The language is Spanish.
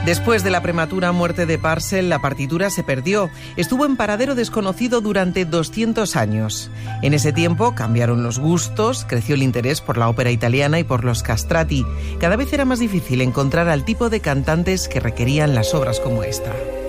Después de la prematura muerte de Purcell, la partitura se perdió. Estuvo en paradero desconocido durante 200 años. En ese tiempo cambiaron los gustos, creció el interés por la ópera italiana y por los castrati. Cada vez era más difícil encontrar al tipo de cantantes que requerían las obras como esta.